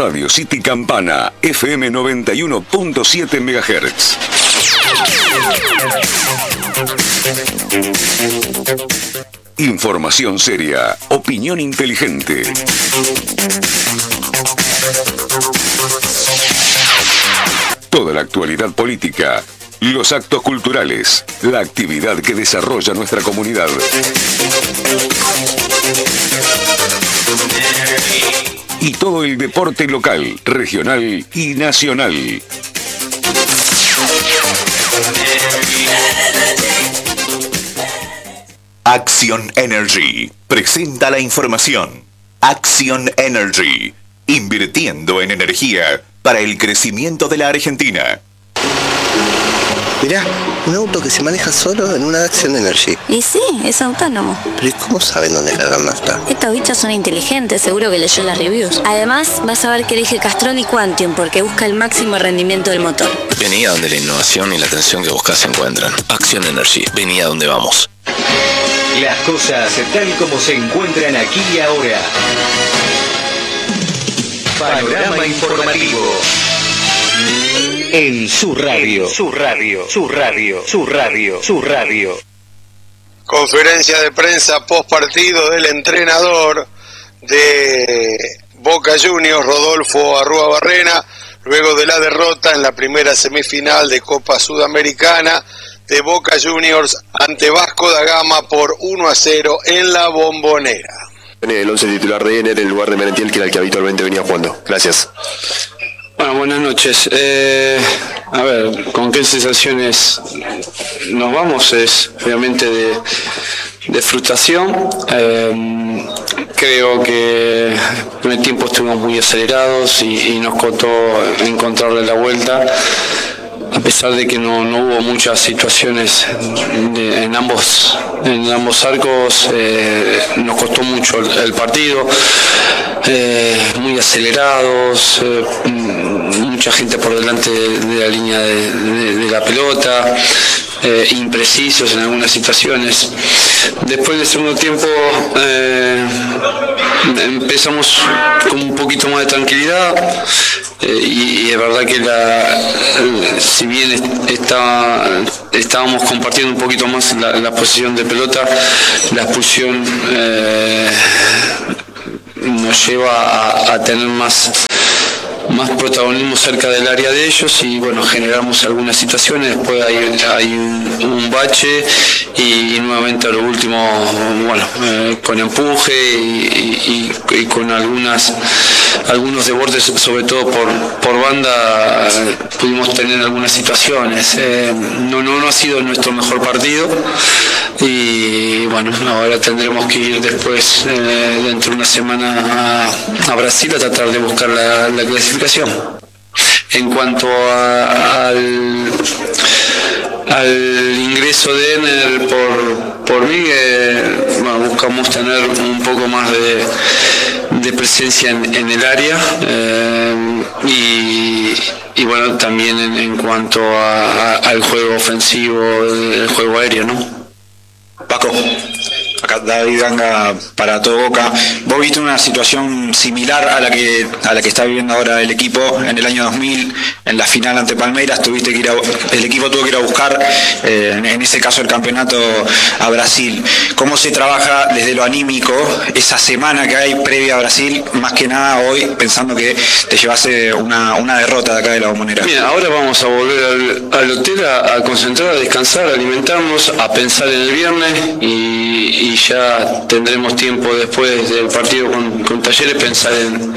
Radio City Campana, FM 91.7 MHz. Información seria, opinión inteligente. Toda la actualidad política, los actos culturales, la actividad que desarrolla nuestra comunidad. Y todo el deporte local, regional y nacional. Action Energy presenta la información. Action Energy, invirtiendo en energía para el crecimiento de la Argentina. Mirá, un auto que se maneja solo en una Action Energy. Y sí, es autónomo. Pero ¿y cómo saben dónde cargar nafta? Estos bichos son inteligentes, seguro que leyó las reviews. Además, vas a ver que elige Castrol y Quantium porque busca el máximo rendimiento del motor. Vení a donde la innovación y la atención que buscas se encuentran. Action Energy, vení a donde vamos. Las cosas tal como se encuentran aquí y ahora. Panorama informativo. En su radio. Conferencia de prensa post partido del entrenador de Boca Juniors, Rodolfo Arrúa-Barrena, luego de la derrota en la primera semifinal de Copa Sudamericana de Boca Juniors ante Vasco da Gama por 1-0 en la Bombonera. El 11 titular de Ener en lugar de Merentiel, que era el que habitualmente venía jugando. Gracias. Bueno, buenas noches. A ver, ¿con qué sensaciones nos vamos? Es obviamente de frustración. Creo que en el tiempo estuvimos muy acelerados y nos costó encontrarle la vuelta. A pesar de que no hubo muchas situaciones en ambos arcos, nos costó mucho el partido, muy acelerados, mucha gente por delante de la línea de la pelota, imprecisos en algunas situaciones. Después del segundo tiempo empezamos con un poquito más de tranquilidad. Y es verdad que si bien estábamos compartiendo un poquito más la posición de pelota, la expulsión nos lleva a tener más protagonismo cerca del área de ellos y bueno, generamos algunas situaciones, después hay un bache y nuevamente a lo último, bueno, con empuje y con algunos desbordes, sobre todo por banda, pudimos tener algunas situaciones. No ha sido nuestro mejor partido y bueno, ahora tendremos que ir después, dentro de una semana a Brasil a tratar de buscar la clasificación. En cuanto al ingreso de Ener por mí, bueno, buscamos tener un poco más de presencia en el área y bueno, también en cuanto al juego ofensivo, el juego aéreo, ¿no? Paco, acá David Ganga para todo Boca. Vos viste una situación similar a la que está viviendo ahora el equipo en el año 2000, en la final ante Palmeiras. El equipo tuvo que ir a buscar, en ese caso el campeonato, a Brasil. ¿Cómo se trabaja desde lo anímico esa semana que hay previa a Brasil, más que nada hoy, pensando que te llevase una derrota de acá de la Bombonera? Mira, ahora vamos a volver al hotel a concentrar, a descansar, a alimentarnos, a pensar en el viernes y ya tendremos tiempo después del partido con Talleres pensar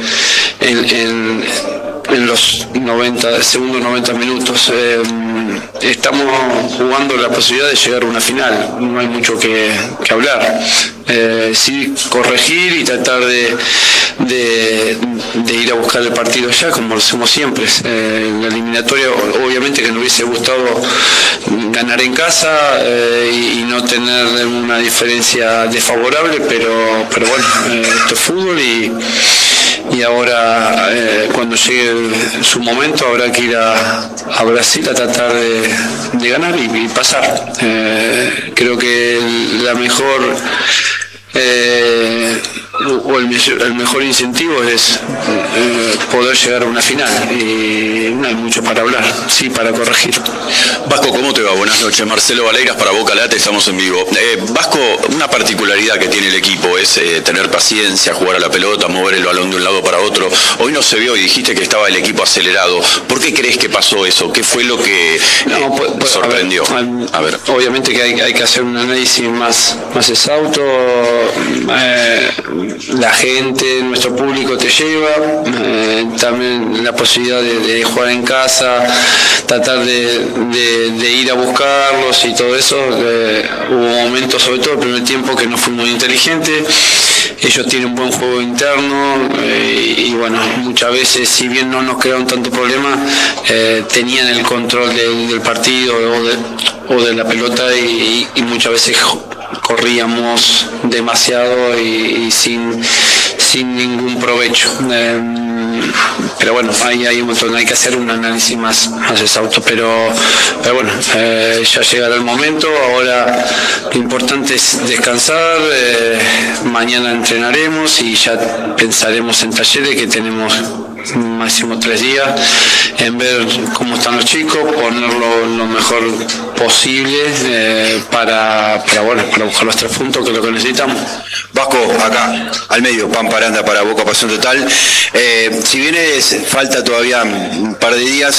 en los segundos 90 minutos. Estamos jugando la posibilidad de llegar a una final, no hay mucho que hablar. Sí, corregir y tratar de ir a buscar el partido ya, como lo hacemos siempre. La eliminatoria, obviamente que nos hubiese gustado ganar en casa y no tener una diferencia desfavorable, pero bueno, esto es fútbol y ahora cuando llegue su momento habrá que ir a Brasil a tratar de ganar y pasar. Creo que la mejor el mejor incentivo es poder llegar a una final, y no hay mucho para hablar, sí para corregir. Vasco, ¿cómo te va? Buenas noches, Marcelo Valeiras para Boca Late, estamos en vivo. Vasco, una particularidad que tiene el equipo es tener paciencia, jugar a la pelota, mover el balón de un lado para otro. Hoy no se vio y dijiste que estaba el equipo acelerado. ¿Por qué crees que pasó eso? ¿Qué fue lo que sorprendió? A ver. Obviamente que hay que hacer un análisis más exhausto. La gente, nuestro público te lleva, también la posibilidad de jugar en casa, tratar de ir a buscarlos y todo eso. Hubo momentos, sobre todo el primer tiempo, que no fue muy inteligente. Ellos tienen un buen juego interno y bueno, muchas veces, si bien no nos crearon tanto problema, tenían el control del partido o de la pelota y muchas veces corríamos demasiado y sin ningún provecho. Pero bueno, hay un montón, hay que hacer un análisis más exhausto, pero bueno, ya llegará el momento. Ahora lo importante es descansar, mañana entrenaremos y ya pensaremos en Talleres, que tenemos máximo 3 días, en ver cómo están los chicos, ponerlo lo mejor posible para buscar los 3 puntos, que es lo que necesitamos. Vasco, acá al medio, Pampa Aranda para Boca Pasión Total. Si bien falta todavía un par de días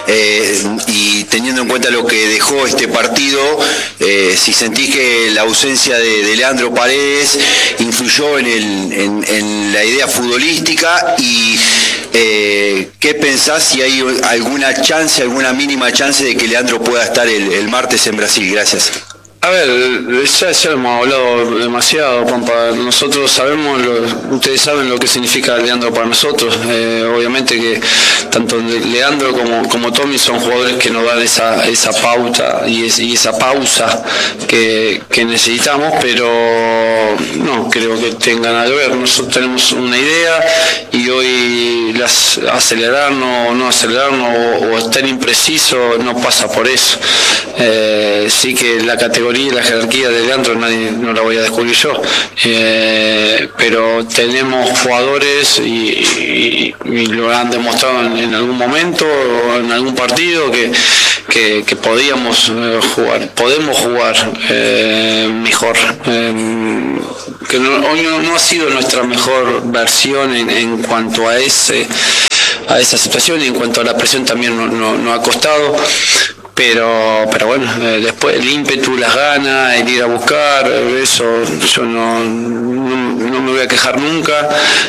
y teniendo en cuenta lo que dejó este partido, si sentís que la ausencia de Leandro Paredes influyó en la idea futbolística y ¿qué pensás si hay alguna chance, alguna mínima chance de que Leandro pueda estar el martes en Brasil? Gracias. A ver, ya hemos hablado demasiado, Pampa. Nosotros sabemos, ustedes saben lo que significa Leandro para nosotros. Obviamente que tanto Leandro como Tommy son jugadores que nos dan esa pauta y esa pausa que necesitamos, pero no creo que tenga nada que ver. Nosotros tenemos una idea y hoy acelerarnos o no acelerarnos o estar impreciso no pasa por eso. Sí que la categoría y la jerarquía de Leandro no la voy a descubrir yo, pero tenemos jugadores y lo han demostrado en algún momento o en algún partido que podemos jugar mejor, que hoy no ha sido nuestra mejor versión en cuanto a esa situación, y en cuanto a la presión también nos ha costado. Pero bueno, después el ímpetu, las ganas, el ir a buscar, eso yo no me voy a quejar nunca.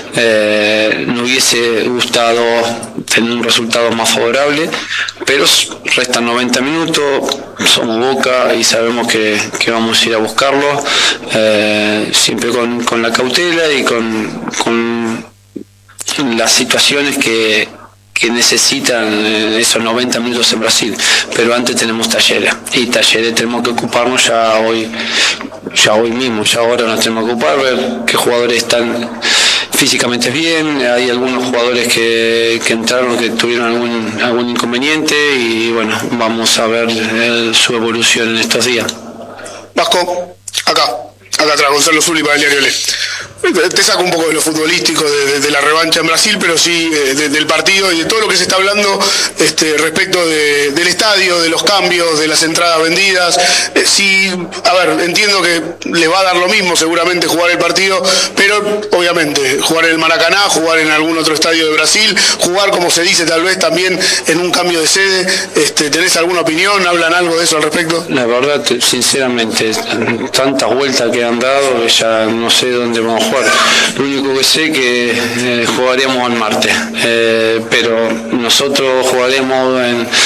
No hubiese gustado tener un resultado más favorable, pero restan 90 minutos, somos Boca y sabemos que vamos a ir a buscarlo, siempre con la cautela y con las situaciones que necesitan esos 90 minutos en Brasil, pero antes tenemos Talleres, y Talleres tenemos que ocuparnos ya hoy mismo, ya ahora nos tenemos que ocupar, ver qué jugadores están físicamente bien. Hay algunos jugadores que entraron que tuvieron algún inconveniente y bueno, vamos a ver su evolución en estos días. Vasco, acá atrás, Gonzalo Zuli para el diario Le. Te saco un poco de lo futbolístico de la revancha en Brasil, pero sí del partido y de todo lo que se está hablando respecto del estadio, de los cambios, de las entradas vendidas. Sí, a ver, entiendo que le va a dar lo mismo seguramente jugar el partido, pero obviamente jugar en el Maracaná, jugar en algún otro estadio de Brasil, jugar, como se dice tal vez también en un cambio de sede. ¿Tenés alguna opinión? ¿Hablan algo de eso al respecto? La verdad, sinceramente, tantas vueltas que han dado que ya no sé dónde vamos a jugar. Lo único que sé que jugaremos el martes, pero nosotros jugaremos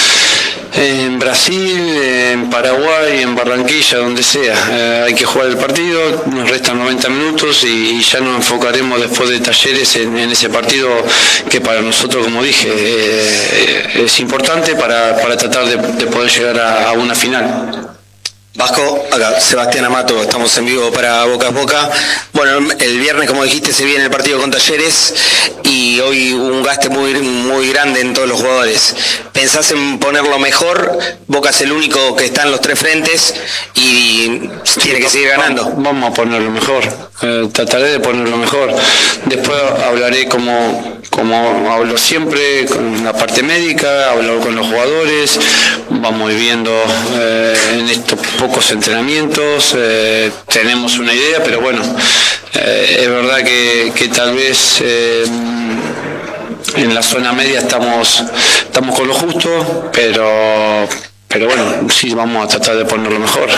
en Brasil, en Paraguay, en Barranquilla, donde sea. Hay que jugar el partido, nos restan 90 minutos y ya nos enfocaremos después de Talleres en ese partido que para nosotros, como dije, es importante para tratar de poder llegar a una final. Vasco, acá Sebastián Amato, estamos en vivo para Boca a Boca. Bueno, el viernes, como dijiste, se viene el partido con Talleres y hoy hubo un gaste muy grande en todos los jugadores. ¿Pensás en ponerlo mejor? Boca es el único que está en los tres frentes y tiene que seguir ganando. Vamos a ponerlo mejor, trataré de ponerlo mejor. Después hablaré como hablo siempre, con la parte médica, hablo con los jugadores, vamos viendo en estos pocos entrenamientos, tenemos una idea, pero bueno, es verdad que tal vez en la zona media estamos con lo justo, pero bueno, sí vamos a tratar de ponerlo mejor.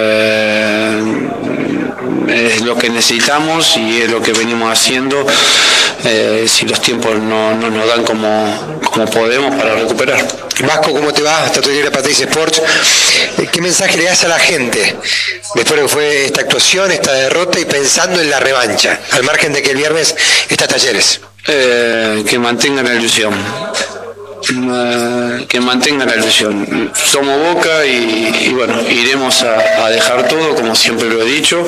Es lo que necesitamos y es lo que venimos haciendo, si los tiempos no nos dan como podemos para recuperar. Vasco, ¿cómo te va? Tatuadora Patricia Sports. ¿Qué mensaje le das a la gente después de que fue esta actuación, esta derrota y pensando en la revancha, al margen de que el viernes está Talleres? Que mantengan la ilusión. Que mantengan la ilusión. Somos Boca y bueno, iremos a dejar todo, como siempre lo he dicho,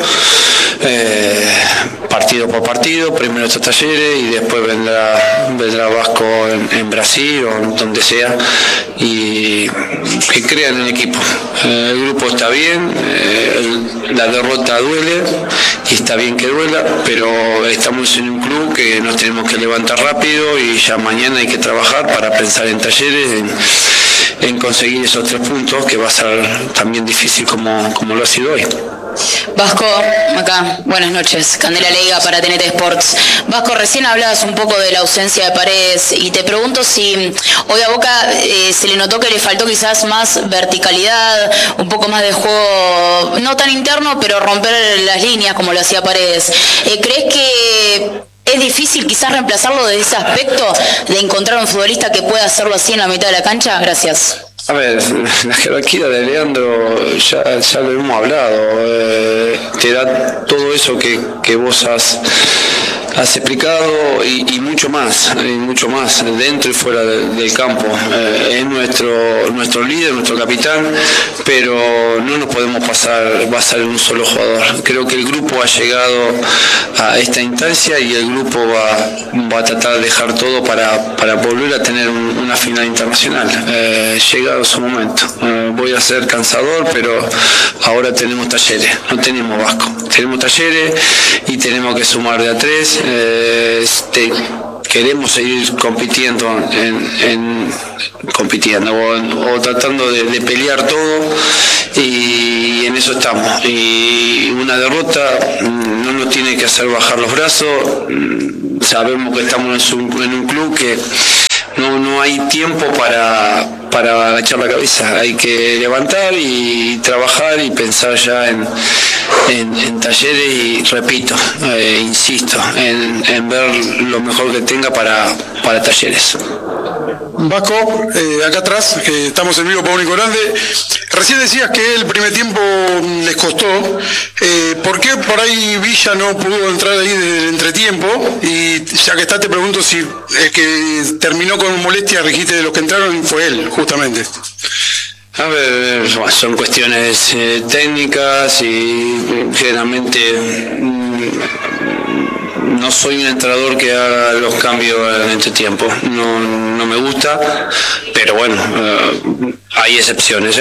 partido por partido. Primero está Talleres y después vendrá Vasco en Brasil o donde sea, y que crean en el equipo. El grupo está bien, la derrota duele y está bien que duela, pero estamos en un club que nos tenemos que levantar rápido y ya mañana hay que trabajar para pensar en Talleres, en conseguir esos 3 puntos, que va a ser también difícil como lo ha sido hoy. Vasco, acá, buenas noches, Candela Leiga para TNT Sports. Vasco, recién hablabas un poco de la ausencia de Paredes y te pregunto si hoy a Boca se le notó que le faltó quizás más verticalidad, un poco más de juego, no tan interno, pero romper las líneas como lo hacía Paredes. ¿Crees que es difícil quizás reemplazarlo desde ese aspecto, de encontrar un futbolista que pueda hacerlo así en la mitad de la cancha? Gracias. A ver, la jerarquía de Leandro ya lo hemos hablado, te da todo eso que vos has explicado y mucho más, dentro y fuera del campo. Es nuestro líder, nuestro capitán, pero no nos podemos basar en un solo jugador. Creo que el grupo ha llegado a esta instancia y el grupo va a tratar de dejar todo para volver a tener una final internacional. Llegado su momento. Voy a ser cansador, pero ahora tenemos Talleres, no tenemos Vasco. Tenemos Talleres y tenemos que sumar de a 3. Queremos seguir compitiendo o tratando de pelear todo, y en eso estamos. Y una derrota no nos tiene que hacer bajar los brazos. Sabemos que estamos en un club que no hay tiempo para agachar la cabeza. Hay que levantar y trabajar y pensar ya en Talleres y, repito, insisto, en ver lo mejor que tenga para Talleres. Vasco, acá atrás, que estamos en vivo para Único Grande. Recién decías que el primer tiempo les costó. ¿Por qué por ahí Villa no pudo entrar ahí desde el entretiempo? Y ya que está, te pregunto si el que terminó con molestia, dijiste, de los que entraron, fue él, justamente. A ver, son cuestiones técnicas y generalmente no soy un entrenador que haga los cambios en entretiempo, no me gusta, pero bueno, hay excepciones.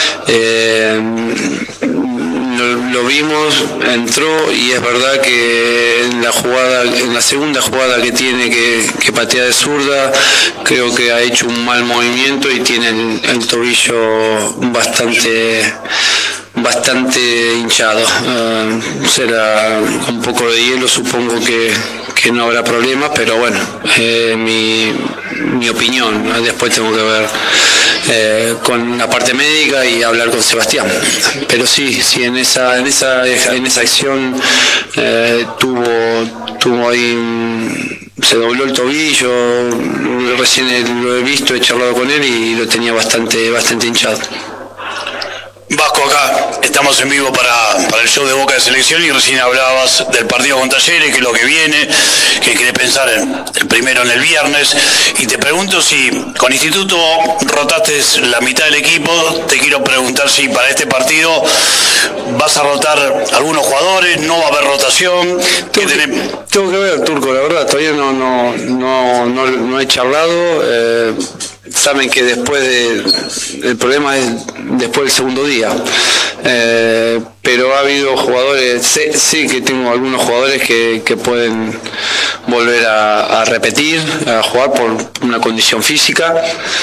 Lo vimos, entró, y es verdad que en la segunda jugada que tiene que patea de zurda, creo que ha hecho un mal movimiento y tiene el tobillo bastante hinchado. Será un poco de hielo, supongo que no habrá problemas, pero bueno, mi opinión, ¿no? Después tengo que ver con la parte médica y hablar con Sebastián, pero sí, en esa acción tuvo ahí, se dobló el tobillo. Recién lo he visto, he charlado con él y lo tenía bastante hinchado. Vasco, acá Estamos en vivo para el show de Boca de Selección y recién hablabas del partido con Talleres, que es lo que viene, que querés pensar el primero en el viernes. Y te pregunto si con Instituto rotaste la mitad del equipo. Te quiero preguntar si para este partido vas a rotar algunos jugadores, no va a haber rotación. Tengo que ver, Turco, la verdad, todavía no he charlado. Saben que el problema es después del segundo día, pero ha habido jugadores, sé que tengo algunos jugadores que pueden volver a repetir, a jugar por una condición física,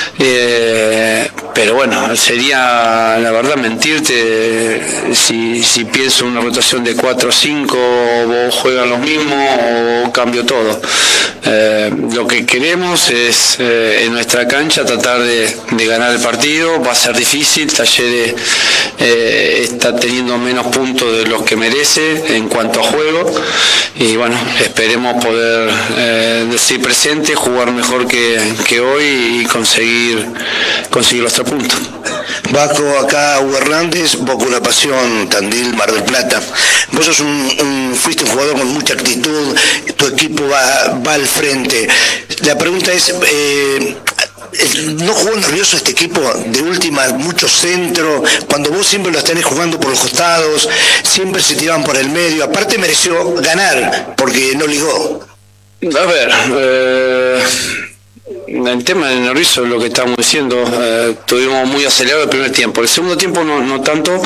pero bueno, sería la verdad mentirte si pienso en una rotación de 4 o 5, o juegan los mismos o cambio todo. Lo que queremos es en nuestra cancha tratar de ganar el partido. Va a ser difícil. Talleres está teniendo menos puntos de los que merece en cuanto a juego, y bueno, esperemos poder decir presente, jugar mejor que hoy y conseguir los 3 puntos. Vasco, acá Hugo Hernández, Boca Una Pasión, Tandil, Mar del Plata. Vos sos fuiste un jugador con mucha actitud, tu equipo va al frente. La pregunta es, ¿no jugó nervioso este equipo? De última, mucho centro, cuando vos siempre los tenés jugando por los costados, siempre se tiraban por el medio. Aparte mereció ganar, porque no ligó. A ver, el tema del nervioso es lo que estamos diciendo. Tuvimos muy acelerado el primer tiempo. El segundo tiempo no tanto.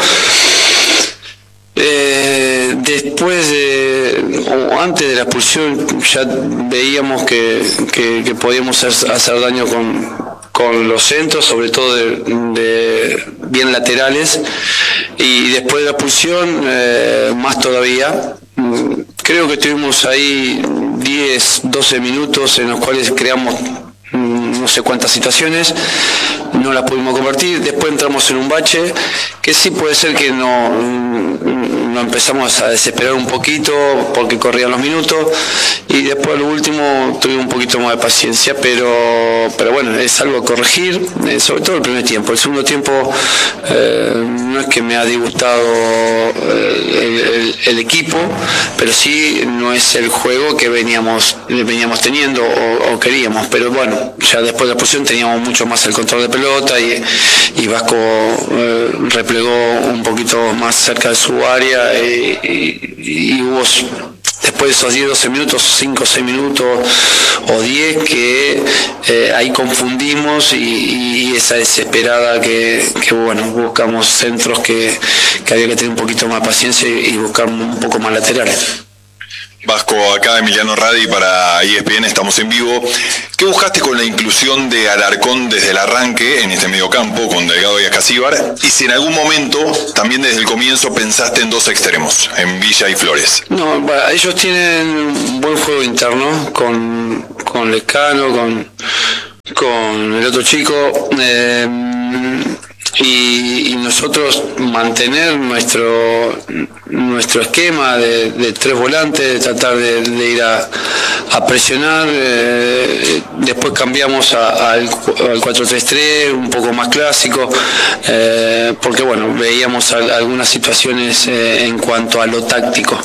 Después o antes de la expulsión ya veíamos que podíamos hacer daño con los centros, sobre todo de bien laterales, y después de la expulsión más todavía. Creo que tuvimos ahí 10, 12 minutos en los cuales creamos no sé cuántas situaciones, no las pudimos convertir. Después entramos en un bache que sí puede ser que no empezamos a desesperar un poquito porque corrían los minutos, y después lo último tuvimos un poquito más de paciencia, pero bueno, es algo a corregir, sobre todo el primer tiempo. El segundo tiempo no es que me ha disgustado el equipo, pero sí no es el juego que veníamos teniendo o queríamos. Pero bueno, ya después de la expulsión teníamos mucho más el control de pelota y Vasco replegó un poquito más cerca de su área, y hubo después de esos 10, 12 minutos, 5, 6 minutos o 10 que ahí confundimos, y esa desesperada que bueno, buscamos centros que había que tener un poquito más de paciencia y buscar un poco más laterales. Vasco, acá Emiliano Radi para ESPN, estamos en vivo. ¿Qué buscaste con la inclusión de Alarcón desde el arranque en este mediocampo con Delgado y Ascasíbar? Y si en algún momento, también desde el comienzo, pensaste en 2 extremos, en Villa y Flores. No, ellos tienen un buen juego interno con Lescano, con el otro chico, y nosotros mantener nuestro esquema de 3 volantes, de tratar de ir a presionar. Después cambiamos al 4-3-3, un poco más clásico, porque bueno, veíamos algunas situaciones en cuanto a lo táctico,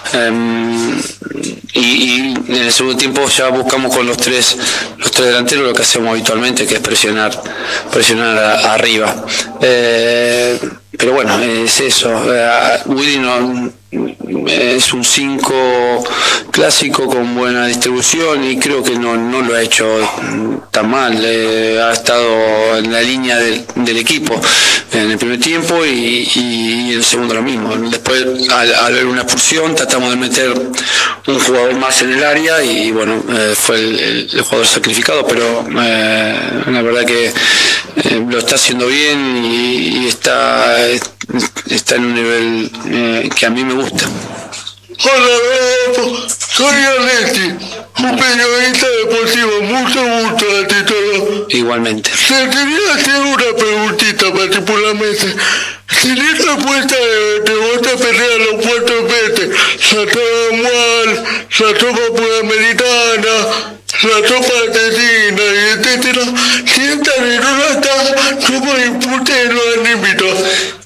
y en el segundo tiempo ya buscamos con los tres delanteros lo que hacemos habitualmente, que es presionar arriba. Pero bueno, es eso. Willy es un 5 clásico con buena distribución, y creo que no lo ha hecho tan mal. Ha estado en la línea del equipo en el primer tiempo y en el segundo lo mismo. Después, al ver una expulsión, tratamos de meter un jugador más en el área, y bueno, fue el jugador sacrificado, pero la verdad que lo está haciendo bien y está en un nivel que a mí me gusta. Hola, soy Alexi, un periodista deportivo. Mucho gusto ante todo. Igualmente. Te quería hacer una preguntita particularmente. ¿Tenés respuesta de vos te peleas los puertos verdes? La tropa mual, la tropa puramericana, la tropa argentina, etcétera. Si esta no está, ¿cómo impute los anímitos?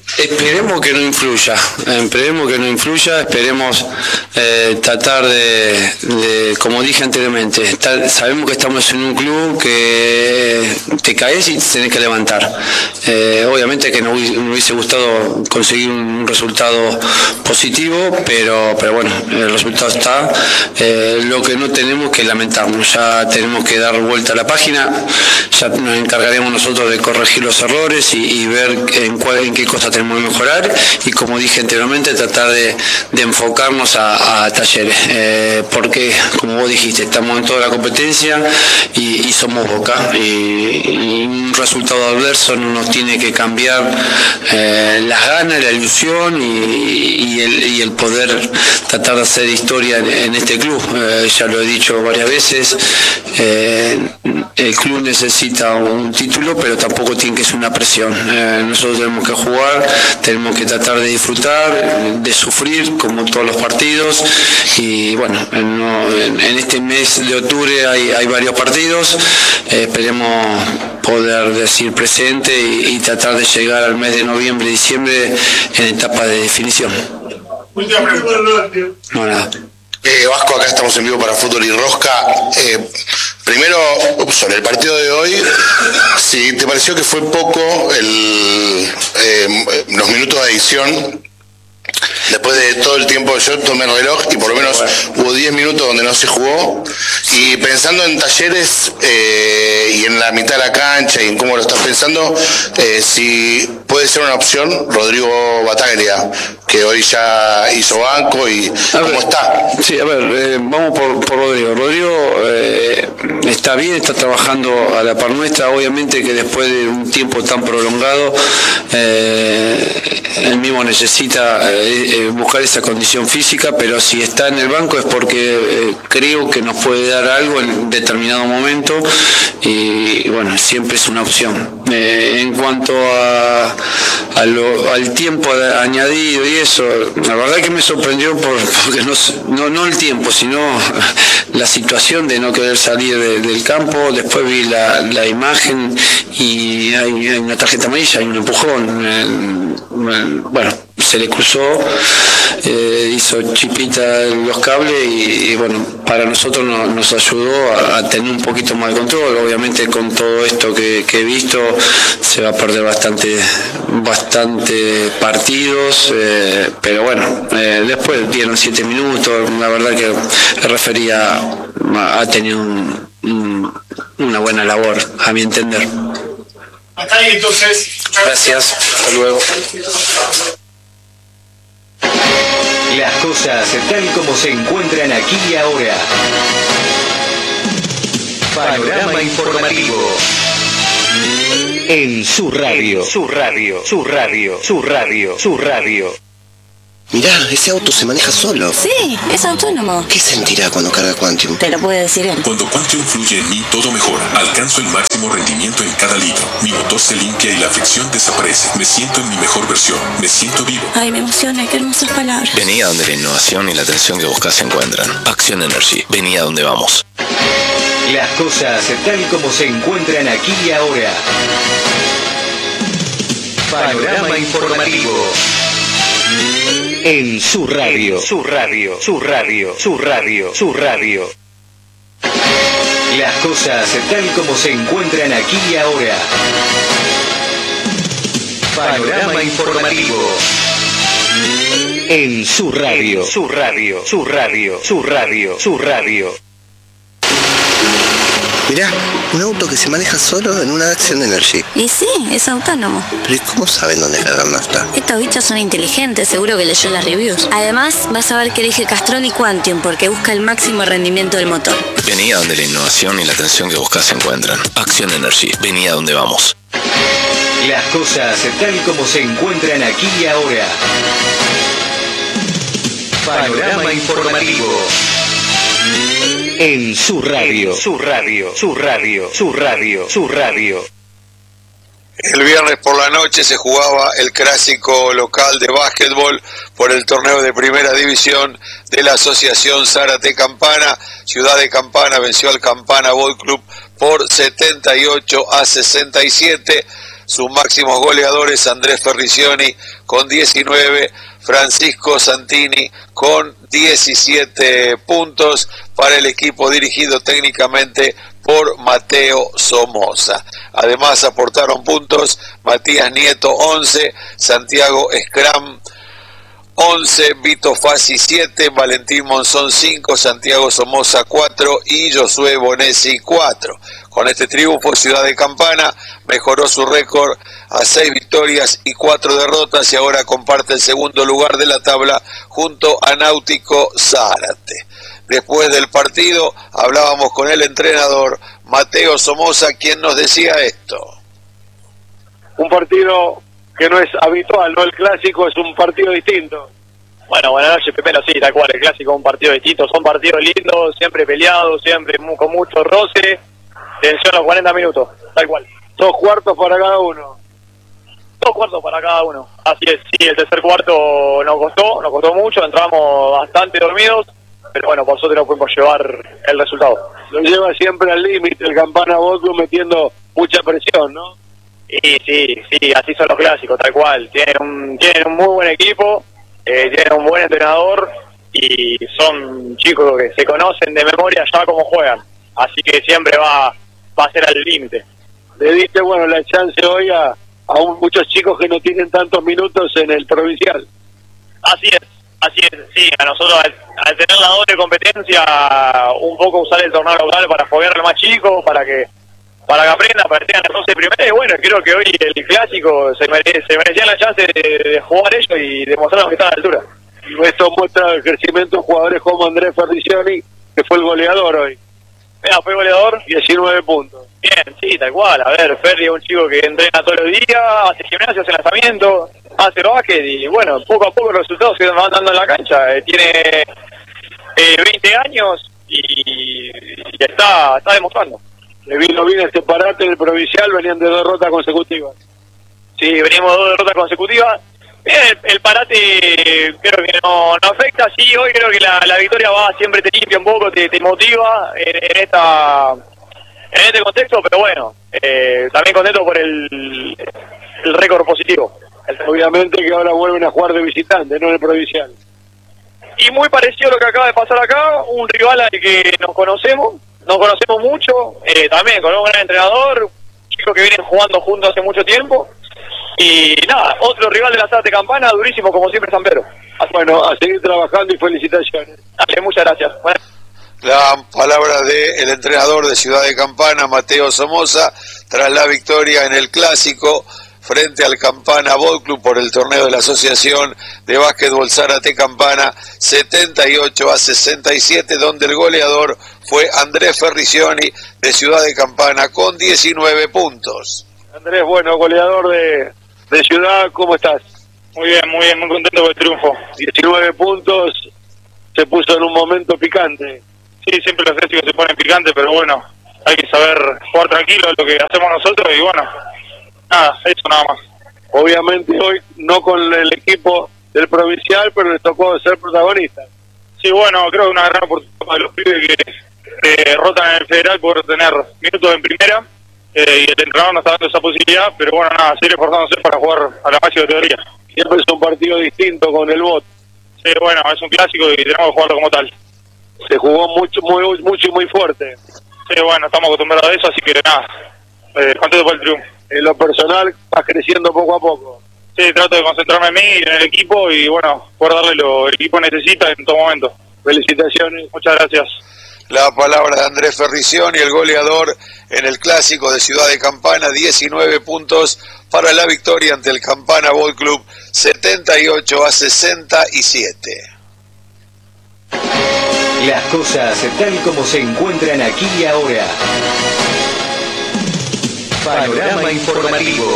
Esperemos que no influya, esperemos tratar de, como dije anteriormente, sabemos que estamos en un club que te caes y te tenés que levantar. Obviamente que nos hubiese gustado conseguir un resultado positivo, pero bueno, el resultado está. Lo que no tenemos que lamentarnos, ya tenemos que dar vuelta a la página, ya nos encargaremos nosotros de corregir los errores y ver en qué cosa tenemos que mejorar, y como dije anteriormente, tratar de enfocarnos a Talleres, porque como vos dijiste, estamos en toda la competencia y somos Boca, y un resultado adverso no nos tiene que cambiar las ganas, la ilusión y el poder tratar de hacer historia en este club. Ya lo he dicho varias veces, el club necesita un título, pero tampoco tiene que ser una presión. Nosotros tenemos que jugar, tenemos que tratar de disfrutar, de sufrir como todos los partidos, y bueno, en este mes de octubre hay varios partidos, esperemos poder decir presente y tratar de llegar al mes de noviembre, diciembre en etapa de definición. No, nada. Vasco, acá estamos en vivo para Fútbol y Rosca. Primero, sobre el partido de hoy, si te pareció que fue poco los minutos de adición, después de todo el tiempo, yo tomé el reloj y por lo menos hubo 10 minutos donde no se jugó, y pensando en Talleres y en la mitad de la cancha y en cómo lo estás pensando, si puede ser una opción Rodrigo Bataglia, que hoy ya hizo banco, y cómo está. Sí, a ver, vamos por Rodrigo. Rodrigo está bien, está trabajando a la par nuestra. Obviamente que después de un tiempo tan prolongado, él mismo necesita buscar esa condición física, pero si está en el banco es porque creo que nos puede dar algo en determinado momento, y bueno, siempre es una opción. En cuanto al tiempo añadido y eso, la verdad que me sorprendió porque no el tiempo, sino la situación de no querer salir del campo. Después vi la imagen y hay una tarjeta amarilla, hay un empujón. Bueno, se le cruzó, hizo chipita los cables y bueno, para nosotros nos ayudó a tener un poquito más de control. Obviamente con todo esto que he visto se va a perder bastante partidos, pero bueno, después dieron 7 minutos. La verdad que el referí ha tenido una buena labor, a mi entender. Hasta ahí entonces. Gracias, hasta luego. Las cosas tal como se encuentran aquí y ahora. Panorama informativo. En su radio. Mirá, ese auto se maneja solo. Sí, es autónomo. ¿Qué sentirá cuando carga Quantium? Te lo puede decir él. Cuando Quantium fluye en mí, todo mejora. Alcanzo el máximo rendimiento en cada litro. Mi motor se limpia y la fricción desaparece. Me siento en mi mejor versión. Me siento vivo. Ay, me emociona, qué hermosas palabras. Vení a donde la innovación y la atención que buscas se encuentran. Acción Energy. Vení a donde vamos. Las cosas tal como se encuentran aquí y ahora. Panorama informativo. En su radio. Las cosas tal como se encuentran aquí y ahora. Panorama informativo. En su radio. Mirá, un auto que se maneja solo en una Action Energy. Y sí, es autónomo. Pero ¿y cómo saben dónde cargar nafta? Estos bichos son inteligentes, seguro que leyó las reviews. Además, vas a ver que elige Castroni Quantium porque busca el máximo rendimiento del motor. Vení a donde la innovación y la atención que buscas se encuentran. Acción Energy. Vení a donde vamos. Las cosas tal como se encuentran aquí y ahora. Panorama informativo. En su radio. El viernes por la noche se jugaba el clásico local de básquetbol por el torneo de primera división de la Asociación Zárate Campana. Ciudad de Campana venció al Campana Boy Club por 78-67. Sus máximos goleadores: Andrés Ferricioni con 19, Francisco Santini con 17 puntos para el equipo dirigido técnicamente por Mateo Somoza. Además aportaron puntos Matías Nieto 11, Santiago Scram 11, Vito Fassi 7, Valentín Monzón 5, Santiago Somoza 4 y Josué Bonesi 4. Con este triunfo, Ciudad de Campana mejoró su récord a 6 victorias y 4 derrotas y ahora comparte el segundo lugar de la tabla junto a Náutico Zárate. Después del partido hablábamos con el entrenador Mateo Somoza, quien nos decía esto. Un partido que no es habitual, ¿no? El clásico es un partido distinto. Bueno, buenas noches, primero sí, tal cual, el clásico es un partido distinto, son partidos lindos, siempre peleados, siempre con mucho roce, tensión los 40 minutos, tal cual. 2 cuartos para cada uno. 2 cuartos para cada uno, así es, sí, el tercer cuarto nos costó mucho, entramos bastante dormidos, pero bueno, por suerte no pudimos llevar el resultado. Lo lleva siempre al límite el Campana Boca metiendo mucha presión, ¿no? Sí, así son los clásicos, tal cual. Tienen un muy buen equipo, tienen un buen entrenador y son chicos que se conocen de memoria ya cómo juegan. Así que siempre va a ser al límite. Le diste, bueno, la chance hoy a muchos chicos que no tienen tantos minutos en el provincial. Así es, sí. A nosotros al tener la doble competencia, un poco usar el torneo local para foguear al más chico, para que aprendan, para que tengan el 12 primero, y bueno, creo que hoy el clásico se merecían la chance de jugar ellos y demostrar que están a la altura. Y esto muestra el crecimiento de jugadores como Andrés Ferricioni, que fue el goleador hoy. Mira, fue goleador. 19 puntos. Bien, sí, tal cual. A ver, Ferri es un chico que entrena todos los días, hace gimnasio, hace lanzamiento, hace básquet y bueno, poco a poco los resultados se van dando en la cancha. Tiene 20 años y está demostrando. Le vino bien este parate en el provincial, venían de 2 derrotas consecutivas. Sí, venimos de 2 derrotas consecutivas. Bien, el parate creo que no afecta. Sí, hoy creo que la victoria siempre te limpia un poco, te motiva en este contexto, pero bueno, también contento por el récord positivo. Obviamente que ahora vuelven a jugar de visitante, no en el provincial. Y muy parecido a lo que acaba de pasar acá, un rival al que nos conocemos mucho, también con un gran entrenador, chicos que vienen jugando juntos hace mucho tiempo, y nada, otro rival de la Ciudad de Campana, durísimo como siempre San Pedro. Bueno, a seguir trabajando y felicitaciones. Dale, muchas gracias. Bueno. La palabra del entrenador de Ciudad de Campana, Mateo Somoza, tras la victoria en el clásico frente al Campana Boat Club por el torneo de la Asociación de Básquetbol Zárate Campana, 78-67, donde el goleador fue Andrés Ferricioni de Ciudad de Campana con 19 puntos. Andrés, bueno, goleador de Ciudad, ¿cómo estás? Muy bien, muy contento con el triunfo. 19 puntos, se puso en un momento picante. Sí, siempre los clásicos se ponen picantes, pero bueno, hay que saber jugar tranquilo, es lo que hacemos nosotros y bueno, nada, eso nada más. Obviamente hoy no con el equipo del provincial, pero les tocó ser protagonistas. Sí, bueno, creo que una gran oportunidad para los pibes que rotan en el federal por tener minutos en primera y el entrenador nos está dando esa posibilidad, pero bueno, nada, seguir esforzándose para jugar a la máxima categoría. Siempre es un partido distinto con el BOT. Sí, bueno, es un clásico y tenemos que jugarlo como tal. Se jugó mucho y muy fuerte. Sí, bueno, estamos acostumbrados a eso, así que nada, contento por el triunfo. En lo personal, vas creciendo poco a poco. Sí, trato de concentrarme en mí y en el equipo y bueno, poder darle lo que el equipo necesita en todo momento. Felicitaciones. Muchas gracias. La palabra de Andrés Ferricioni, el goleador en el clásico de Ciudad de Campana, 19 puntos para la victoria ante el Campana Ball Club, 78-67. Las cosas tal como se encuentran aquí y ahora. Panorama informativo.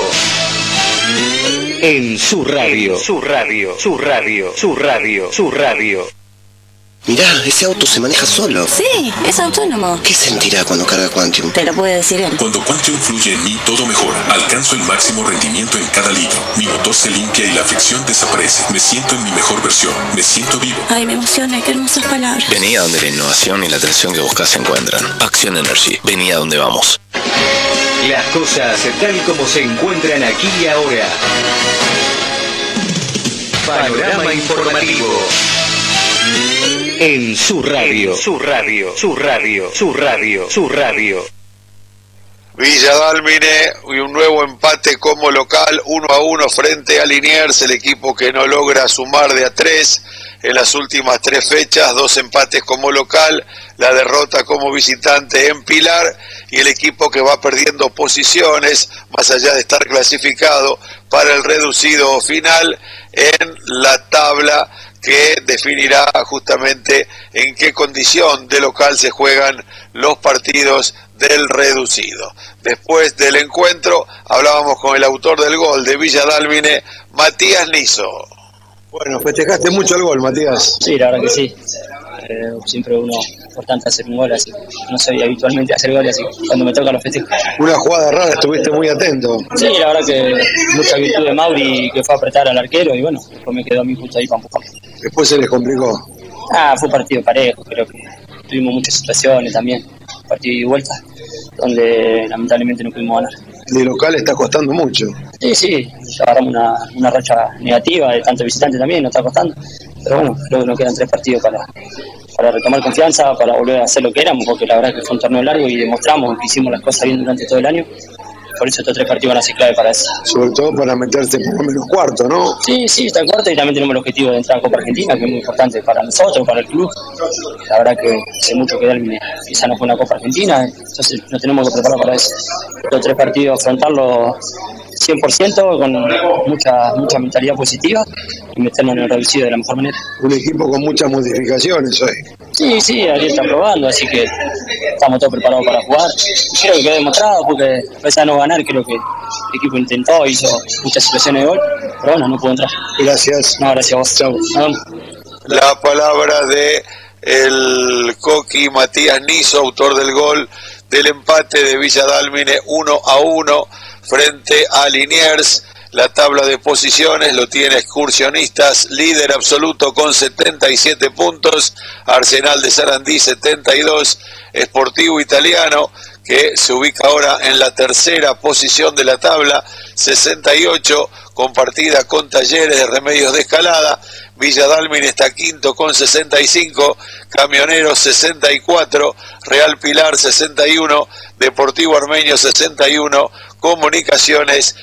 En su radio. Mirá, ese auto se maneja solo. Sí, es autónomo. ¿Qué sentirá cuando carga Quantium? Te lo puede decir él. Cuando Quantium fluye en mí, todo mejora. Alcanzo el máximo rendimiento en cada litro. Mi motor se limpia y la fricción desaparece. Me siento en mi mejor versión. Me siento vivo. Ay, me emociona, qué hermosas palabras. Vení a donde la innovación y la atención que buscas se encuentran. Action Energy. Vení a donde vamos. Las cosas tal como se encuentran aquí y ahora. Panorama informativo. En su radio. Villa Dálmine y un nuevo empate como local, 1-1 frente a Liniers, el equipo que no logra sumar de a 3 en las últimas 3 fechas, 2 empates como local, la derrota como visitante en Pilar, y el equipo que va perdiendo posiciones, más allá de estar clasificado para el reducido final en la tabla que definirá justamente en qué condición de local se juegan los partidos del reducido. Después del encuentro hablábamos con el autor del gol de Villa Dálmine, Matías Niso. Bueno, festejaste mucho el gol, Matías. Sí, la verdad que sí. Siempre uno importante hacer un gol, así no soy habitualmente hacer goles, así cuando me toca los festejos. Una jugada rara, estuviste muy atento. Sí, la verdad que mucha virtud de Mauri, que fue a apretar al arquero, y bueno, después me quedó a mí justo ahí para empujar. Después se les complicó. Fue un partido parejo, creo que tuvimos muchas situaciones también, partido de vuelta, donde lamentablemente no pudimos ganar. De local está costando mucho. Sí, agarramos una racha negativa, de tanto visitante también, nos está costando. Pero bueno, creo que nos quedan 3 partidos para retomar confianza, para volver a hacer lo que éramos, porque la verdad que fue un torneo largo y demostramos que hicimos las cosas bien durante todo el año. Por eso estos 3 partidos van a ser clave para eso. Sobre todo para meterse por lo menos cuarto, ¿no? Sí, está el cuarto, y también tenemos el objetivo de entrar a Copa Argentina, que es muy importante para nosotros, para el club. La verdad que hace mucho que Dálmine quizá no fue una Copa Argentina, entonces nos tenemos que preparar para eso. Los 3 partidos, afrontarlos 100%, con mucha mentalidad positiva y meternos en el reducido de la mejor manera. Un equipo con muchas modificaciones hoy. Sí, Ariel está probando, así que estamos todos preparados para jugar. Creo que quedó demostrado, porque a pesar de no ganar, creo que el equipo intentó, hizo muchas situaciones de gol, pero bueno, no pudo entrar. Gracias. No, gracias a vos. Chau. La palabra de el Coqui Matías Niso, autor del gol del empate de Villa Dálmine 1-1 frente a Liniers. La tabla de posiciones lo tiene Excursionistas, líder absoluto con 77 puntos, Arsenal de Sarandí 72, Sportivo Italiano, que se ubica ahora en la tercera posición de la tabla, 68, compartida con Talleres de Remedios de Escalada. Villa Dálmine está quinto con 65, Camioneros 64, Real Pilar 61, Deportivo Armenio 61, Comunicaciones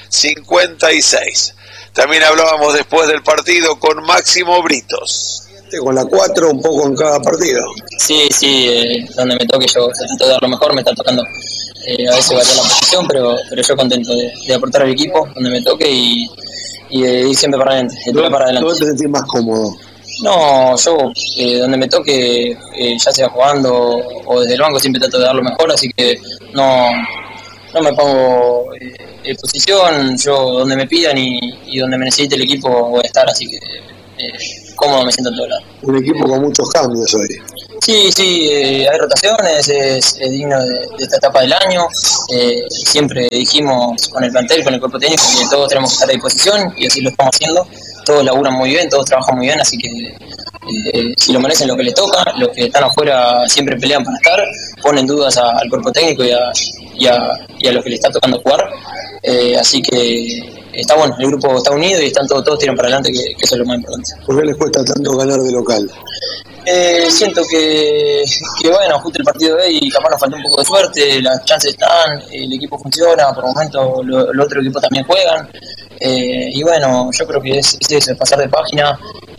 56. También hablábamos después del partido con Máximo Britos. Con la 4 un poco en cada partido. Sí, donde me toque yo trato de dar lo mejor, me está tocando a veces variar la posición, pero yo contento de aportar al equipo donde me toque y de ir siempre para adelante, ¿Dónde te sentís más cómodo? No, yo donde me toque, ya sea jugando o desde el banco, siempre trato de dar lo mejor, así que no me pongo en posición, yo donde me pidan y donde me necesite el equipo voy a estar, así que cómodo me siento en todo lado. Un equipo con muchos cambios hoy. Sí, hay rotaciones, es digno de esta etapa del año. Siempre dijimos con el plantel, con el cuerpo técnico, que todos tenemos que estar a disposición y así lo estamos haciendo. Todos laburan muy bien, todos trabajan muy bien, así que si lo merecen lo que les toca, los que están afuera siempre pelean para estar, ponen dudas al cuerpo técnico y a los que les está tocando jugar. Así que está bueno, el grupo está unido y están todos tiran para adelante, que eso es lo más importante. ¿Por qué les cuesta tanto ganar de local? Siento que bueno, justo el partido de hoy capaz nos falta un poco de suerte, las chances están, el equipo funciona, por momento los otros equipos también juegan, y bueno, yo creo que es eso, pasar de página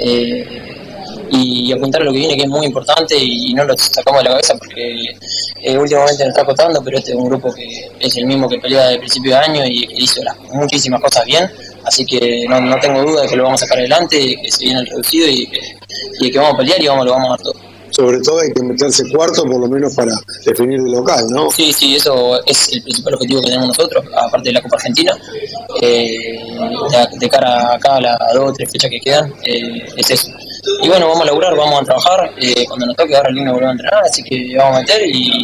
y apuntar a lo que viene, que es muy importante, y no lo sacamos de la cabeza porque últimamente nos está costando, pero este es un grupo que es el mismo que pelea desde el principio de año y que hizo muchísimas cosas bien, así que no tengo duda de que lo vamos a sacar adelante, que se viene el reducido y que vamos a pelear y lo vamos a dar todo. Sobre todo hay que meterse cuarto por lo menos para definir el local, ¿no? Sí, eso es el principal objetivo que tenemos nosotros, aparte de la Copa Argentina. De cara acá a las 2 o 3 fechas que quedan, es eso. Y bueno, vamos a laburar, vamos a trabajar, cuando nos toque ahora el lunes volvemos a entrenar, así que vamos a meter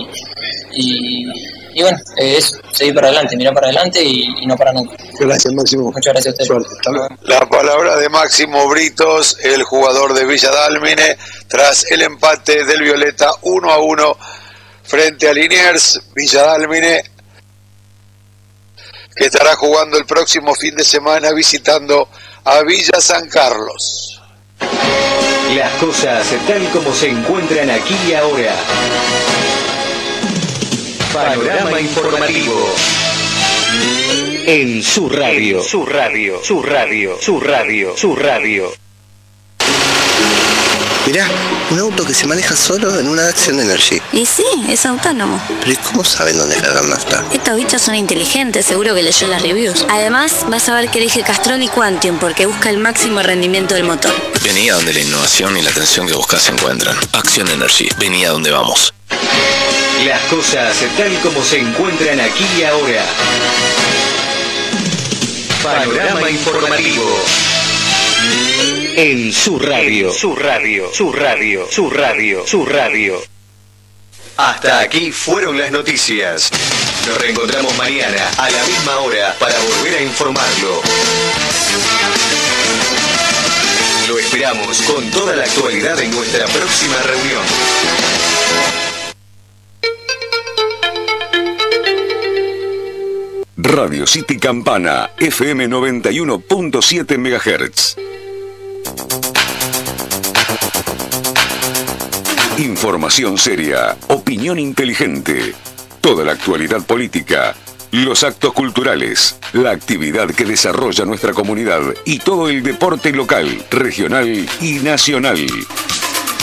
y bueno, es seguir para adelante, mirar para adelante y no para nunca. Gracias, Máximo. Muchas gracias a ustedes. Suerte. La palabra de Máximo Britos, el jugador de Villa Dálmine, tras el empate del Violeta 1-1 frente a Liniers. Villa Dálmine que estará jugando el próximo fin de semana visitando a Villa San Carlos. Las cosas tal como se encuentran aquí y ahora. Panorama informativo. En su radio. Su radio. Su radio. Su radio. Su radio. Mirá, un auto que se maneja solo en una Action Energy. Y sí, es autónomo. Pero ¿y cómo saben dónde cargar nafta? Estos bichos son inteligentes, seguro que leyó las reviews. Además, vas a ver que elige Castrol y Quantium porque busca el máximo rendimiento del motor. Vení a donde la innovación y la atención que buscas se encuentran. Action Energy, vení a donde vamos. Las cosas tal como se encuentran aquí y ahora. Panorama informativo. En su radio. Su radio. Su radio. Su radio. Su radio. Hasta aquí fueron las noticias. Nos reencontramos mañana a la misma hora para volver a informarlo. Lo esperamos con toda la actualidad en nuestra próxima reunión. Radio City Campana, FM 91.7 MHz. Información seria, opinión inteligente, toda la actualidad política, los actos culturales, la actividad que desarrolla nuestra comunidad y todo el deporte local, regional y nacional.